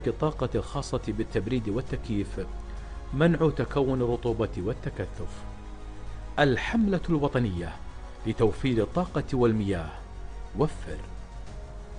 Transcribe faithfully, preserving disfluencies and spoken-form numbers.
الطاقة الخاصة بالتبريد والتكييف، منع تكون الرطوبة والتكثف. الحملة الوطنية لتوفير الطاقة والمياه. وفر